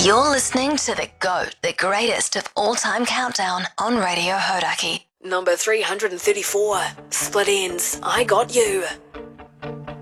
You're listening to the GOAT, the greatest of all-time countdown on Radio Hodaki. Number 334, Split Enz, I Got You.